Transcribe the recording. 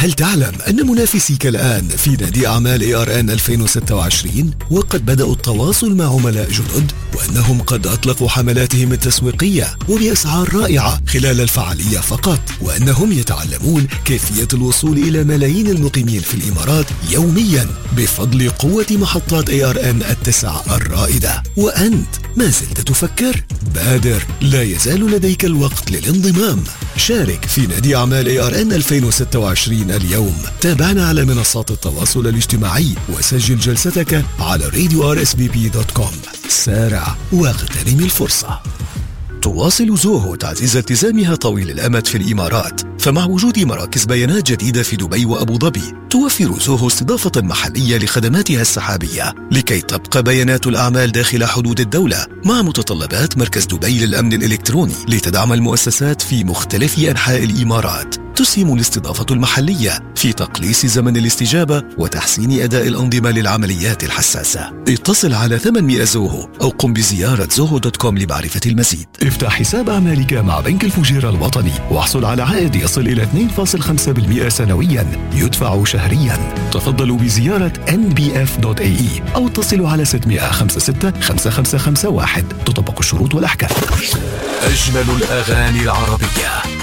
هل تعلم أن منافسيك الآن في نادي أعمال ARN 2026 وقد بدأوا التواصل مع عملاء جدد، وأنهم قد أطلقوا حملاتهم التسويقية وبأسعار رائعة خلال الفعالية فقط، وأنهم يتعلمون كيفية الوصول إلى ملايين المقيمين في الإمارات يوميا بفضل قوة محطات ARN التسع الرائدة. وأنت ما زلت تفكر؟ بادر، لا يزال لديك الوقت للانضمام. شارك في نادي أعمال ARN 2026 اليوم. تابعنا على منصات التواصل الاجتماعي وسجل جلستك على radio-rsvp.com. سارع واغتنم الفرصة. تواصل زوهو تعزيز التزامها طويل الأمد في الإمارات، فمع وجود مراكز بيانات جديدة في دبي وأبو ظبي توفر زوهو استضافة محلية لخدماتها السحابية لكي تبقى بيانات الأعمال داخل حدود الدولة، مع متطلبات مركز دبي للأمن الإلكتروني لتدعم المؤسسات في مختلف أنحاء الإمارات. تسهم الاستضافة المحلية في تقليص زمن الاستجابة وتحسين أداء الأنظمة للعمليات الحساسة. اتصل على 800 زوهو أو قم بزيارة zoho.com لمعرفة المزيد. افتح حساب أعمالك مع بنك الفجيرة الوطني واحصل على عائد يصل إلى 2.5% سنويا يدفع شهريا. تفضلوا بزيارة nbf.ae أو اتصلوا على 656 5551. تطبق الشروط والأحكام. أجمل الأغاني العربية